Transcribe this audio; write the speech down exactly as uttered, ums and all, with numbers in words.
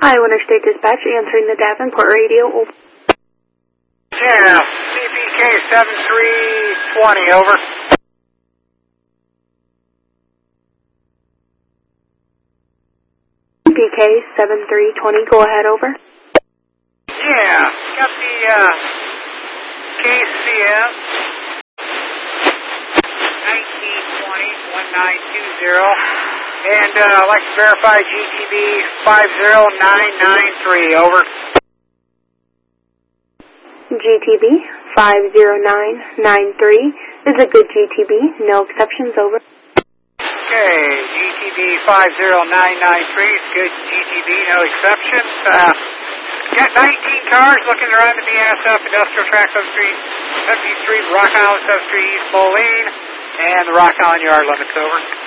Iowa Interstate Dispatch answering the Davenport radio. Over. Yeah, C P K seven three twenty, over. C P K seven three twenty, go ahead, over. Yeah, got the uh, K C S nineteen twenty one nine two zero, and uh, I'd like to verify G T B five zero nine nine three, over. G T B five zero nine nine three is a good G T B, no exceptions, over. Okay, G T B five zero nine nine three is good G T B, no exceptions. Uh, got nineteen cars looking around the B N S F Industrial Track Substreet, seventy-three Rock Island Substreet, East Moline, and the Rock Island Yard limits, over.